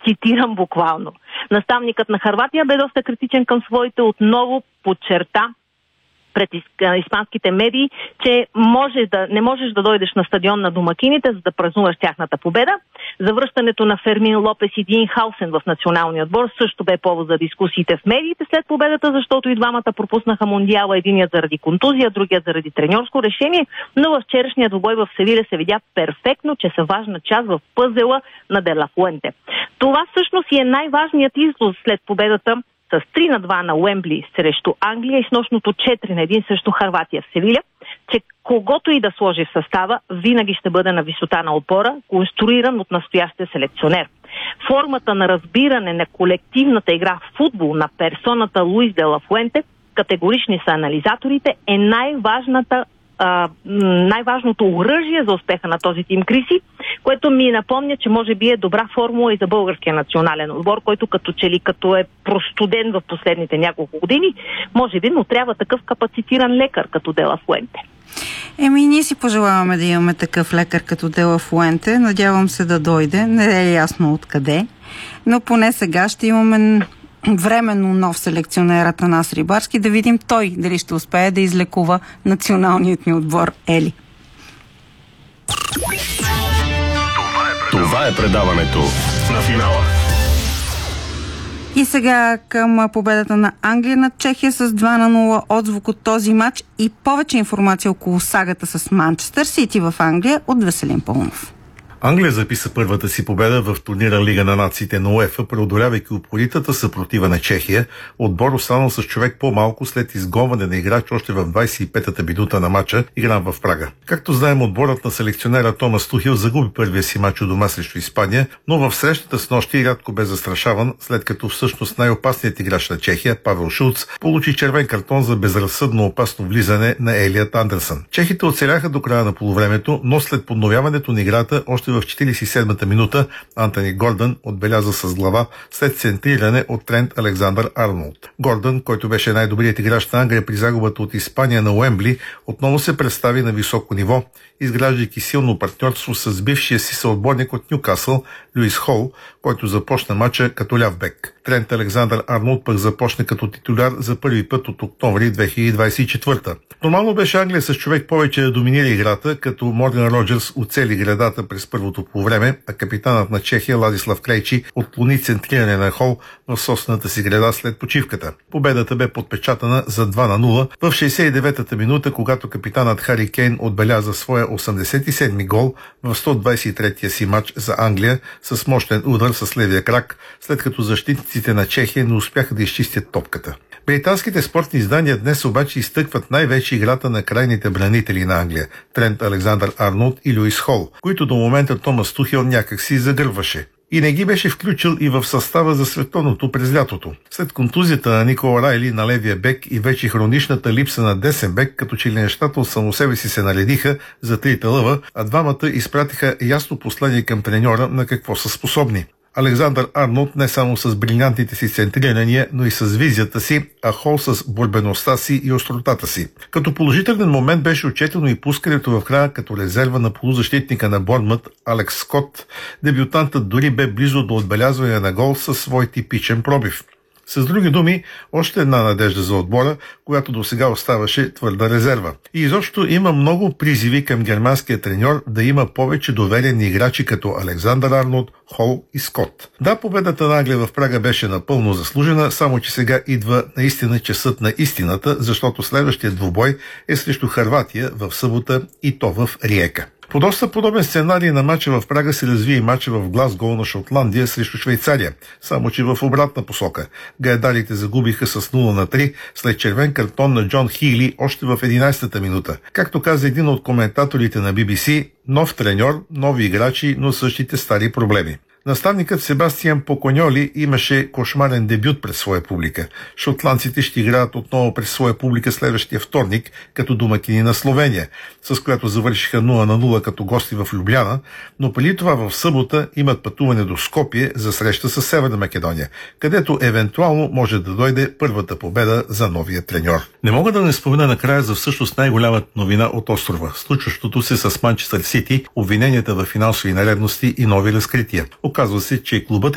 цитирам буквално. Наставникът на Хърватия бе доста критичен към своите, отново подчерта пред испанските медии, че не можеш да дойдеш на стадион на домакините, за да празнуваш тяхната победа. Завръщането на Фермин Лопес и Дин Хаусен в националния отбор също бе повод за дискусиите в медиите след победата, защото и двамата пропуснаха Мондиала, единият заради контузия, другият заради треньорско решение, но във вчерашния двубой в Севиля се видя перфектно, че са важна част в пъзела на Де ла Фуенте. Това всъщност и е най-важният излоз след победата с 3-2 на Уембли срещу Англия и с нощното 4-1 срещу Хърватия в Севиля, че когото и да сложи в състава, винаги ще бъде на висота на отбора, конструиран от настоящия селекционер. Формата на разбиране на колективната игра в футбол на персоната Луис Де ла Фуенте, категорични са анализаторите, е най-важното оръжие за успеха на този тим Криси, което ми напомня, че може би е добра формула и за българския национален отбор, който като е простуден в последните няколко години, може би, но трябва такъв капацитиран лекар като Де ла Фуенте. Ние си пожелаваме да имаме такъв лекар като Де ла Фуенте. Надявам се да дойде. Не е ясно откъде, но поне сега ще имаме временно нов селекционер Атанас Рибарски, да видим той дали ще успее да излекува националният ни отбор Ели. Това е предаването на финала. И сега към победата на Англия над Чехия с 2-0, отзвук от този матч и повече информация около сагата с Манчестър Сити в Англия от Веселин Паунов. Англия записа първата си победа в турнира Лига на нациите на УЕФА, преодолявайки упоритата съпротива на Чехия, отбор останал с човек по-малко след изгонване на играч още в 25-та минута на матча, игран в Прага. Както знаем, отборът на селекционера Томас Тухел загуби първия си матч у дома срещу Испания, но в срещата с нощи рядко бе застрашаван, след като всъщност най-опасният играч на Чехия, Павел Шулц, получи червен картон за безразсъдно опасно влизане на Елият Андерсън. Чехите оцеляха до края на полувремето, но след подновяването на играта още в 47-та минута Антони Гордън отбеляза с глава след центриране от Трент Александър-Арнолд. Гордън, който беше най-добрият играч на Англия при загубата от Испания на Уембли, отново се представи на високо ниво, изграждайки силно партньорство с бившия си съотборник от Нюкасъл Луис Хол, който започна матча като ляв бек. Трент Александър-Арнолд пък започна като титуляр за първи път от октомври 2024. Нормално беше Англия с човек повече да доминира играта, като Морган Роджерс оцели гредата през първото полувреме, а капитанът на Чехия Ладислав Крейчи отклони центриране на Хол в собствената си греда след почивката. Победата бе подпечатана за 2-0 в 69-та минута, когато капитанът Хари Кейн отбеляза своя 87-ми гол в 123-я си матч за Англия с мощен удар с левия крак, след като защитниците на Чехия не успяха да изчистят топката. Британските спортни издания днес обаче изтъкват най-вече играта на крайните бранители на Англия – Трент Александър-Арнолд и Луис Хол, които до момента Томас Тухел някак си загърваше. И не ги беше включил и в състава за световното през лятото. След контузията на Никола Райли на левия бек и вече хроничната липса на десен бек, като че ли нещата от само себе си се наредиха за трите лъва, а двамата изпратиха ясно послание към треньора на какво са способни. Александър Арнолд не само с брилянтните си центрирания, но и с визията си, а Хол с борбеността си и остротата си. Като положителен момент беше отчетено и пускането в края като резерва на полузащитника на Борнмут Алекс Скот. Дебютантът дори бе близо до отбелязване на гол със свой типичен пробив. С други думи, още една надежда за отбора, която до сега оставаше твърда резерва. И изобщо има много призиви към германския треньор да има повече доверени играчи като Александър Арнолд, Хол и Скот. Да, победата на Англия в Прага беше напълно заслужена, само че сега идва наистина часът на истината, защото следващият двубой е срещу Хърватия в събота и то в Риека. По доста подобен сценарий на матча в Прага се разви и матча в Глазгоу на Шотландия срещу Швейцария, само че в обратна посока. Гаедалите загубиха с 0-3 след червен картон на Джон Хийли още в 11-та минута. Както каза един от коментаторите на BBC, нов треньор, нови играчи, но същите стари проблеми. Наставникът Себастиан Поконьоли имаше кошмарен дебют пред своя публика. Шотландците ще играят отново пред своя публика следващия вторник, като домакини на Словения, с която завършиха 0-0 като гости в Любляна, но преди това в събота имат пътуване до Скопие за среща с Северна Македония, където евентуално може да дойде първата победа за новия треньор. Не мога да не спомена накрая за всъщност най-голямата новина от острова, случващото се с Манчестър Сити, обвиненията в финансови нередности и нови разкрития. Оказва се, че клубът